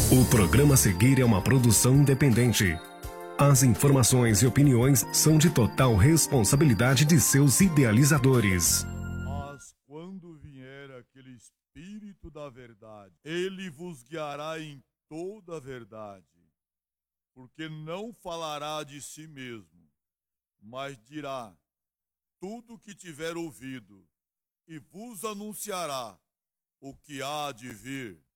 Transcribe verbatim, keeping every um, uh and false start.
O programa a seguir é uma produção independente. As informações e opiniões são de total responsabilidade de seus idealizadores. Mas quando vier aquele Espírito da verdade, ele vos guiará em toda a verdade, porque não falará de si mesmo, mas dirá tudo o que tiver ouvido e vos anunciará o que há de vir.